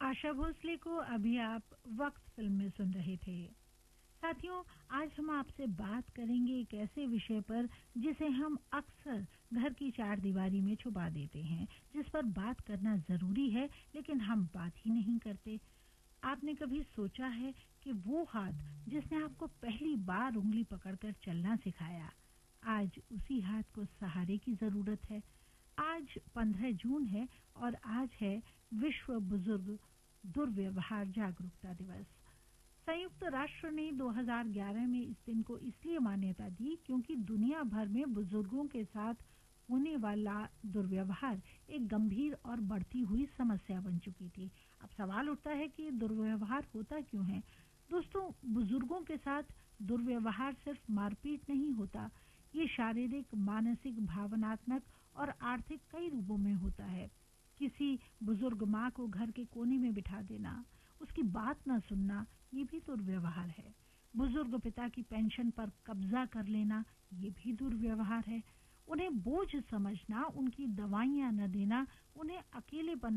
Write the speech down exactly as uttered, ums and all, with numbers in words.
आशा भोसले को अभी आप वक्त फिल्म में सुन रहे थे। साथियों, आज हम आपसे बात करेंगे एक ऐसे विषय पर जिसे हम अक्सर घर की चार दीवारी में छुपा देते हैं, जिस पर बात करना जरूरी है लेकिन हम बात ही नहीं करते। आपने कभी सोचा है कि वो हाथ जिसने आपको पहली बार उंगली पकड़कर चलना सिखाया, आज उसी हाथ को सहारे की जरूरत है। आज पंद्रह जून है और आज है विश्व बुजुर्ग दुर्व्यवहार जागरूकता दिवस। संयुक्त राष्ट्र ने दो हज़ार ग्यारह में इस दिन को इसलिए मान्यता दी क्योंकि दुनिया भर में बुजुर्गों के साथ होने वाला दुर्व्यवहार एक गंभीर और बढ़ती हुई समस्या बन चुकी थी। अब सवाल उठता है कि दुर्व्यवहार होता क्यों है? दोस्तों, बुजुर्गों के साथ दुर्व्यवहार सिर्फ मारपीट नहीं होता, ये शारीरिक, मानसिक, भावनात्मक और आर्थिक कई रूपों में होता है। किसी बुजुर्ग माँ को घर के कोने में बिठा देना, उसकी बात न सुनना, ये भी दुर्व्यवहार है। बुजुर्ग पिता की पेंशन पर कब्जा कर लेना, ये भी दुर्व्यवहार है। उन्हें बोझ समझना, उनकी दवाइयां न देना, उन्हें अकेलेपन